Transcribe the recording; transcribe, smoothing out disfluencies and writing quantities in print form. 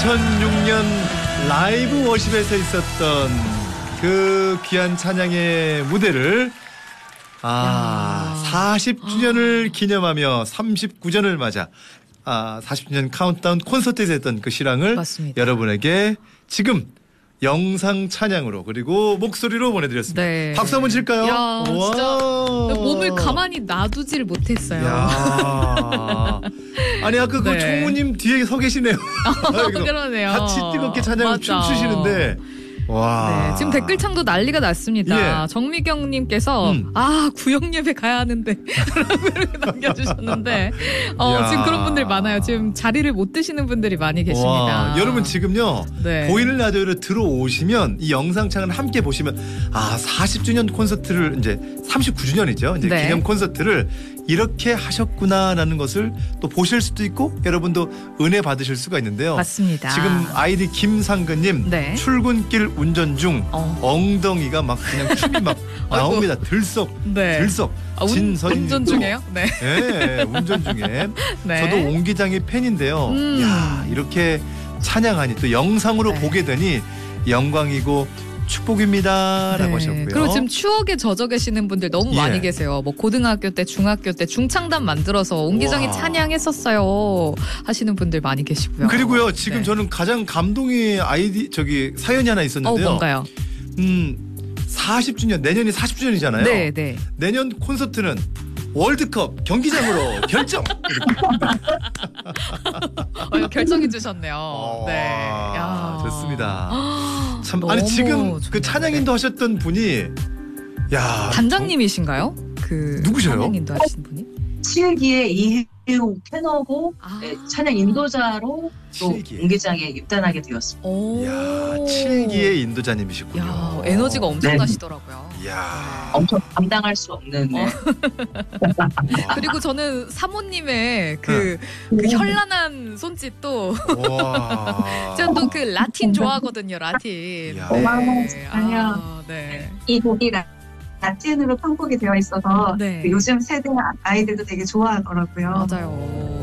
2006년 라이브 워십에서 있었던 그 귀한 찬양의 무대를 40주년을 기념하며 39전을 맞아 40주년 카운트다운 콘서트에서 했던 그 실황을 맞습니다. 여러분에게 지금 영상 찬양으로 그리고 목소리로 보내드렸습니다. 네. 박수 한번 칠까요? 야, 진짜 몸을 가만히 놔두질 못했어요. 야. 아니 아까 그 네. 총무님 뒤에 서 계시네요. 그러네요. 같이 뜨겁게 찬양을 맞아. 춤추시는데 와. 네, 지금 댓글창도 난리가 났습니다. 예. 정미경님께서 구역 예배 가야 하는데 이렇게 남겨주셨는데 지금 그런 분들 많아요. 지금 자리를 못 드시는 분들이 많이 계십니다. 와, 여러분 지금요 네. 보이는 라디오를 들어오시면 이 영상창을 함께 보시면 40주년 콘서트를 이제 39주년이죠. 이제 네. 기념 콘서트를 이렇게 하셨구나라는 것을 또 보실 수도 있고 여러분도 은혜 받으실 수가 있는데요. 맞습니다. 지금 아이디 김상근님 네. 출근길 운전 중 엉덩이가 막 그냥 춤이 막 나옵니다. 들썩 네. 들썩. 진선이 운전 중에요? 네. 네, 운전 중에. 네. 저도 옹 기장의 팬인데요. 야, 이렇게 찬양하니 또 영상으로 네. 보게 되니 영광이고 축복입니다라고 하셨고요. 그리고 지금 추억에 젖어 계시는 분들 너무 예. 많이 계세요. 뭐 고등학교 때, 중학교 때 중창단 만들어서 옹기정이 와. 찬양했었어요 하시는 분들 많이 계시고요. 그리고요, 지금 네. 저는 가장 감동의 사연이 하나 있었는데요. 뭔가요? 40주년, 내년이 40주년이잖아요. 네, 네. 내년 콘서트는 월드컵 경기장으로 결정. 결정해 주셨네요. 네. 야. 좋습니다. 참 너무 아니 지금 좋네요. 그 찬양인도 하셨던 분이 단장님이신가요? 누구셔요? 찬양인도 하신 분이? 7기의 이혜용 테너고 찬양 인도자로 또 7기에. 옹기장에 입단하게 되었습니다. 야, 7기의 인도자님이시군요. 야, 에너지가 엄청나시더라고요. 야. 엄청 감당할 수 없는 그리고 저는 사모님의 그 현란한 손짓도 와. 제가 또 그 라틴 좋아하거든요. 라틴. 야. 아니요. 네. 이 곡이 라틴으로 편곡이 되어 있어서 네. 요즘 세대 아이들도 되게 좋아하더라고요. 맞아요.